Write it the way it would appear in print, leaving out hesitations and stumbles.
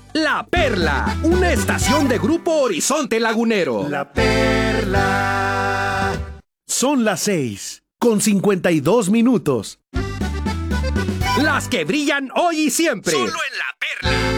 La Perla, una estación de Grupo Horizonte Lagunero. La Perla. Son las 6:52. Las que brillan hoy y siempre. Solo en La Perla.